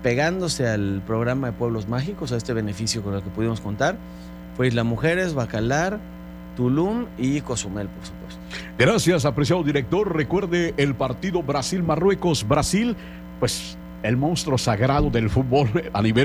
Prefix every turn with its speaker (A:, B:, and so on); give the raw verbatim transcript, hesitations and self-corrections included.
A: apegándose al programa de Pueblos Mágicos, a este beneficio con el que pudimos contar, fue Isla Mujeres, Bacalar, Tulum y Cozumel, por supuesto.
B: Gracias, apreciado director. Recuerde el partido Brasil-Marruecos. Brasil, pues el monstruo sagrado del fútbol a nivel